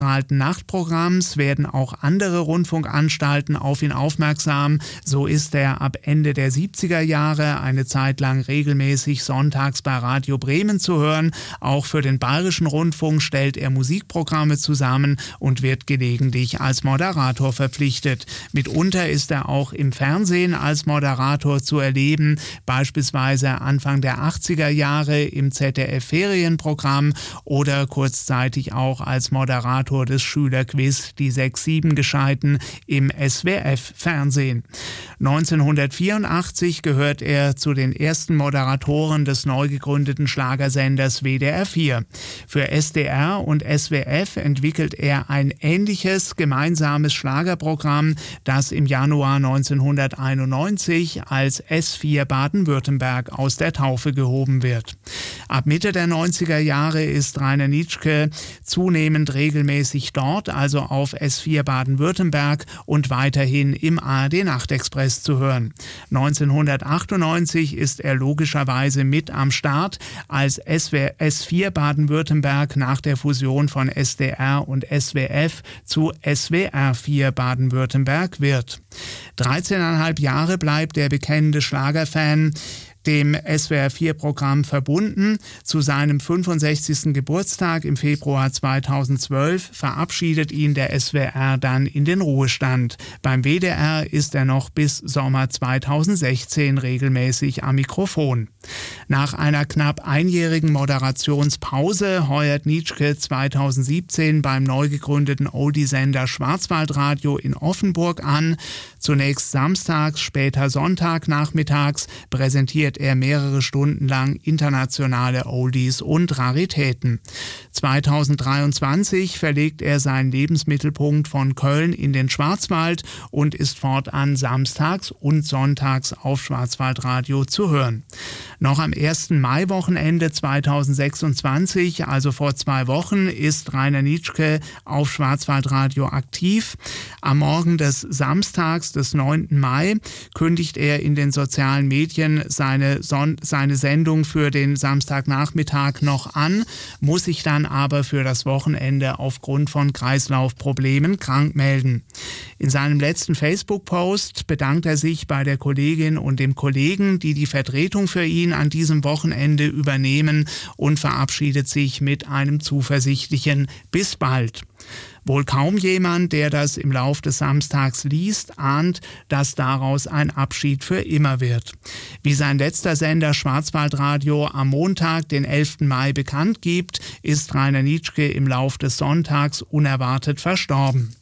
Nachtprogramms werden auch andere Rundfunkanstalten auf ihn aufmerksam. So ist er ab Ende der 70er Jahre eine Zeit lang regelmäßig sonntags bei Radio Bremen zu hören. Auch für den Bayerischen Rundfunk stellt er Musikprogramme zusammen und wird gelegentlich als Moderator verpflichtet. Mitunter ist er auch im Fernsehen als Moderator zu erleben, beispielsweise Anfang der 80er Jahre im ZDF-Ferienprogramm oder kurzzeitig auch als Moderator des Schülerquiz Die 6-7 Gescheiten im SWF-Fernsehen. 1984 gehört er zu den ersten Moderatoren des neu gegründeten Schlagersenders WDR 4. Für SDR und SWF entwickelt er ein ähnliches gemeinsames Schlagerprogramm, das im Januar 1991 als S4 Baden-Württemberg aus der Taufe gehoben wird. Ab Mitte der 90er Jahre ist Rainer Nitschke zunehmend regelmäßig dort, also auf S4 Baden-Württemberg und weiterhin im ARD-Nachtexpress zu hören. 1998 ist er logischerweise mit am Start, als S4 Baden-Württemberg nach der Fusion von SDR und SWF zu SWR 4 Baden-Württemberg wird. 13,5 Jahre bleibt der bekennende Schlagerfan dem SWR4-Programm verbunden. Zu seinem 65. Geburtstag im Februar 2012 verabschiedet ihn der SWR dann in den Ruhestand. Beim WDR ist er noch bis Sommer 2016 regelmäßig am Mikrofon. Nach einer knapp einjährigen Moderationspause heuert Nitschke 2017 beim neu gegründeten Oldie-Sender Schwarzwaldradio in Offenburg an. Zunächst samstags, später Sonntagnachmittags präsentiert er mehrere Stunden lang internationale Oldies und Raritäten. 2023 verlegt er seinen Lebensmittelpunkt von Köln in den Schwarzwald und ist fortan samstags und sonntags auf Schwarzwaldradio zu hören. Noch am 1. Mai-Wochenende 2026, also vor 2 Wochen, ist Rainer Nitschke auf Schwarzwaldradio aktiv. Am Morgen des Samstags, des 9. Mai, kündigt er in den sozialen Medien seine Sendung für den Samstagnachmittag noch an, muss sich dann aber für das Wochenende aufgrund von Kreislaufproblemen krank melden. In seinem letzten Facebook-Post bedankt er sich bei der Kollegin und dem Kollegen, die die Vertretung für ihn an diesem Wochenende übernehmen, und verabschiedet sich mit einem zuversichtlichen Bis bald. Wohl kaum jemand, der das im Lauf des Samstags liest, ahnt, dass daraus ein Abschied für immer wird. Wie sein letzter Sender Schwarzwaldradio am Montag, den 11. Mai, bekannt gibt, ist Rainer Nitschke im Lauf des Sonntags unerwartet verstorben.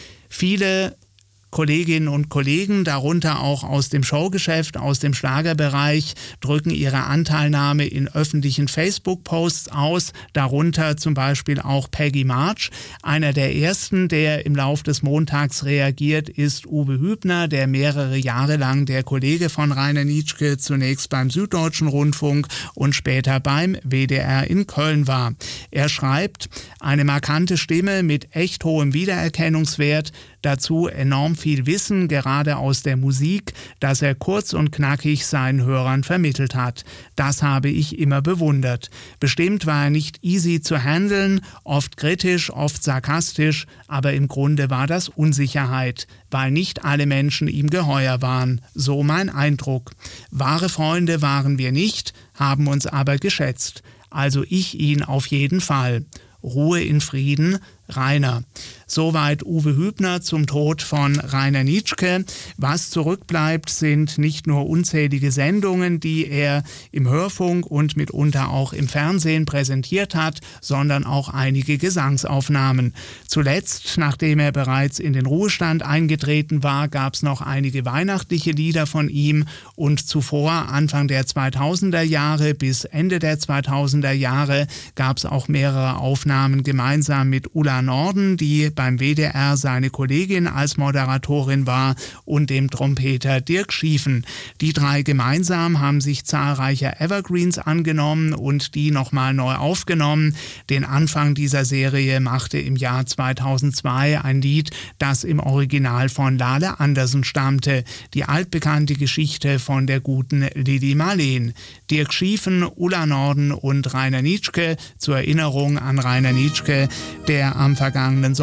Viele Kolleginnen und Kollegen, darunter auch aus dem Showgeschäft, aus dem Schlagerbereich, drücken ihre Anteilnahme in öffentlichen Facebook-Posts aus, darunter zum Beispiel auch Peggy March. Einer der ersten, der im Lauf des Montags reagiert, ist Uwe Hübner, der mehrere Jahre lang der Kollege von Rainer Nitschke zunächst beim Süddeutschen Rundfunk und später beim WDR in Köln war. Er schreibt: Eine markante Stimme mit echt hohem Wiedererkennungswert, dazu enorm viel Wissen, gerade aus der Musik, das er kurz und knackig seinen Hörern vermittelt hat. Das habe ich immer bewundert. Bestimmt war er nicht easy zu handeln, oft kritisch, oft sarkastisch, aber im Grunde war das Unsicherheit, weil nicht alle Menschen ihm geheuer waren. So mein Eindruck. Wahre Freunde waren wir nicht, haben uns aber geschätzt. Also ich ihn auf jeden Fall. Ruhe in Frieden, Rainer. Soweit Uwe Hübner zum Tod von Rainer Nitschke. Was zurückbleibt, sind nicht nur unzählige Sendungen, die er im Hörfunk und mitunter auch im Fernsehen präsentiert hat, sondern auch einige Gesangsaufnahmen. Zuletzt, nachdem er bereits in den Ruhestand eingetreten war, gab es noch einige weihnachtliche Lieder von ihm und zuvor, Anfang der 2000er Jahre bis Ende der 2000er Jahre, gab es auch mehrere Aufnahmen gemeinsam mit Ulla Norden, die beim WDR seine Kollegin als Moderatorin war, und dem Trompeter Dirk Schiefen. Die 3 gemeinsam haben sich zahlreicher Evergreens angenommen und die nochmal neu aufgenommen. Den Anfang dieser Serie machte im Jahr 2002 ein Lied, das im Original von Lale Andersen stammte. Die altbekannte Geschichte von der guten Lili Marleen. Dirk Schiefen, Ulla Norden und Rainer Nitschke zur Erinnerung an Rainer Nitschke, der Am vergangenen